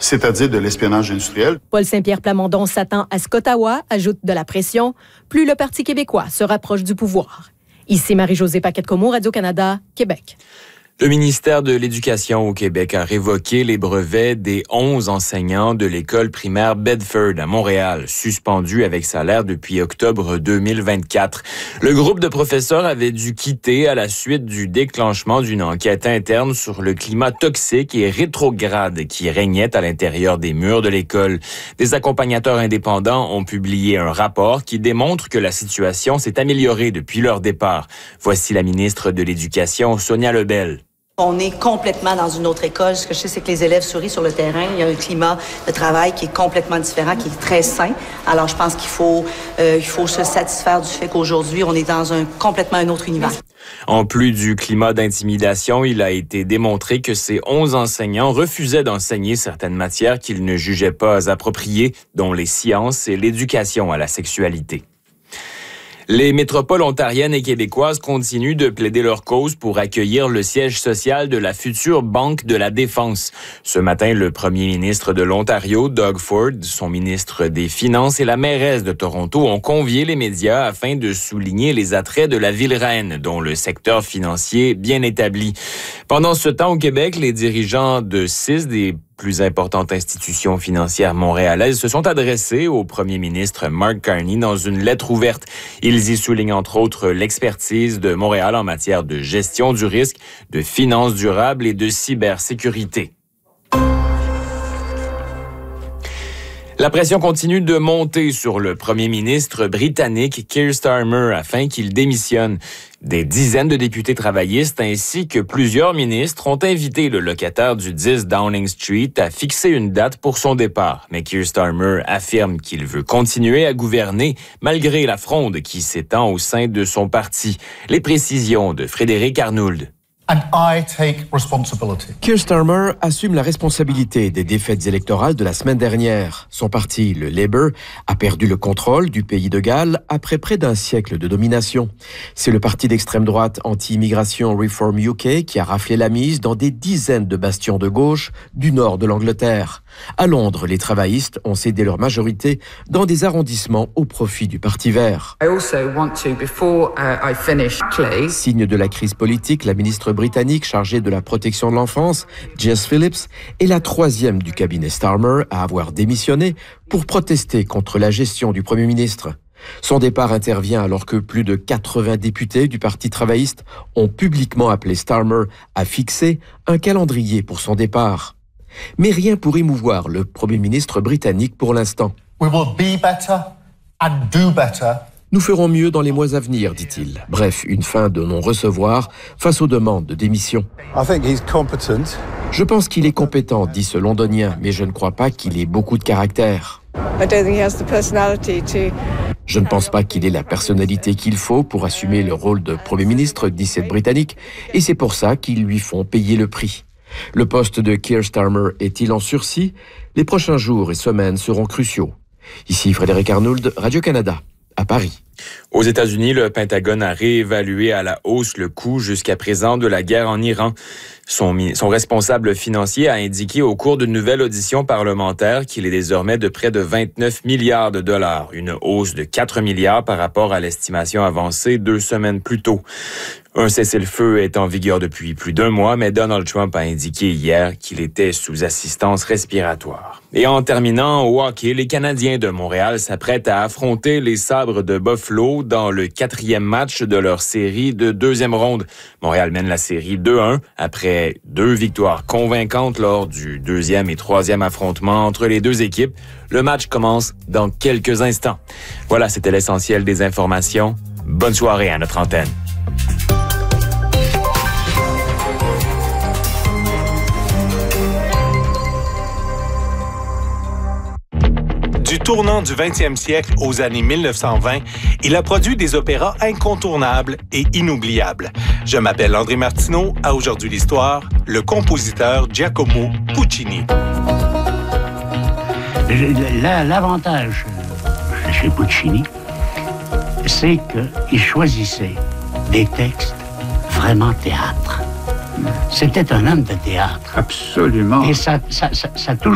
c'est-à-dire de l'espionnage industriel. Paul Saint-Pierre Plamondon s'attend à ce qu'Ottawa ajoute de la pression, plus le Parti québécois se rapproche du pouvoir. Ici Marie-Josée Paquette-Comeau, Radio-Canada, Québec. Le ministère de l'Éducation au Québec a révoqué les brevets des 11 enseignants de l'école primaire Bedford à Montréal, suspendus avec salaire depuis octobre 2024. Le groupe de professeurs avait dû quitter à la suite du déclenchement d'une enquête interne sur le climat toxique et rétrograde qui régnait à l'intérieur des murs de l'école. Des accompagnateurs indépendants ont publié un rapport qui démontre que la situation s'est améliorée depuis leur départ. Voici la ministre de l'Éducation, Sonia Lebel. On est complètement dans une autre école. Ce que je sais, c'est que les élèves sourient sur le terrain. Il y a un climat de travail qui est complètement différent, qui est très sain. Alors, je pense qu'il faut se satisfaire du fait qu'aujourd'hui, on est dans complètement un autre univers. En plus du climat d'intimidation, il a été démontré que ces 11 enseignants refusaient d'enseigner certaines matières qu'ils ne jugeaient pas appropriées, dont les sciences et l'éducation à la sexualité. Les métropoles ontariennes et québécoises continuent de plaider leur cause pour accueillir le siège social de la future Banque de la Défense. Ce matin, le premier ministre de l'Ontario, Doug Ford, son ministre des Finances et la mairesse de Toronto ont convié les médias afin de souligner les attraits de la ville reine, dont le secteur financier bien établi. Pendant ce temps, au Québec, les dirigeants de 6 des plus importantes institutions financières montréalaises se sont adressés au premier ministre Mark Carney dans une lettre ouverte. Ils y soulignent entre autres l'expertise de Montréal en matière de gestion du risque, de finances durables et de cybersécurité. La pression continue de monter sur le premier ministre britannique Keir Starmer afin qu'il démissionne. Des dizaines de députés travaillistes ainsi que plusieurs ministres ont invité le locataire du 10 Downing Street à fixer une date pour son départ. Mais Keir Starmer affirme qu'il veut continuer à gouverner malgré la fronde qui s'étend au sein de son parti. Les précisions de Frédéric Arnould. And I take responsibility. Keir Starmer assume la responsabilité des défaites électorales de la semaine dernière. Son parti, le Labour, a perdu le contrôle du pays de Galles après près d'un siècle de domination. C'est le parti d'extrême droite anti-immigration Reform UK qui a raflé la mise dans des dizaines de bastions de gauche du nord de l'Angleterre. À Londres, les travaillistes ont cédé leur majorité dans des arrondissements au profit du Parti vert. Signe de la crise politique, la ministre britannique chargée de la protection de l'enfance, Jess Phillips, est la troisième du cabinet Starmer à avoir démissionné pour protester contre la gestion du Premier ministre. Son départ intervient alors que plus de 80 députés du Parti travailliste ont publiquement appelé Starmer à fixer un calendrier pour son départ. Mais rien pour émouvoir le Premier ministre britannique pour l'instant. We will be better and do better. Nous ferons mieux dans les mois à venir, dit-il. Bref, une fin de non-recevoir face aux demandes de démission. Je pense qu'il est compétent, dit ce Londonien, mais je ne crois pas qu'il ait beaucoup de caractère. Je ne pense pas qu'il ait la personnalité qu'il faut pour assumer le rôle de Premier ministre, dit cette Britannique, et c'est pour ça qu'ils lui font payer le prix. Le poste de Keir Starmer est-il en sursis? Les prochains jours et semaines seront cruciaux. Ici Frédéric Arnould, Radio-Canada. À Paris. Aux États-Unis, le Pentagone a réévalué à la hausse le coût jusqu'à présent de la guerre en Iran. Son responsable financier a indiqué au cours d'une nouvelle audition parlementaire qu'il est désormais de près de 29 milliards de dollars, une hausse de 4 milliards par rapport à l'estimation avancée 2 semaines plus tôt. Un cessez-le-feu est en vigueur depuis plus d'1 mois, mais Donald Trump a indiqué hier qu'il était sous assistance respiratoire. Et en terminant, au hockey, les Canadiens de Montréal s'apprêtent à affronter les Sabres de Buffalo dans le 4e match de leur série de 2e ronde. Montréal mène la série 2-1 après 2 victoires convaincantes lors du 2e et 3e affrontement entre les deux équipes. Le match commence dans quelques instants. Voilà, c'était l'essentiel des informations. Bonne soirée à notre antenne. Du tournant du 20e siècle aux années 1920, il a produit des opéras incontournables et inoubliables. Je m'appelle André Martineau, à Aujourd'hui l'Histoire, le compositeur Giacomo Puccini. L'avantage chez Puccini, c'est qu'il choisissait des textes vraiment théâtre. C'était un homme de théâtre. Absolument. Et ça touche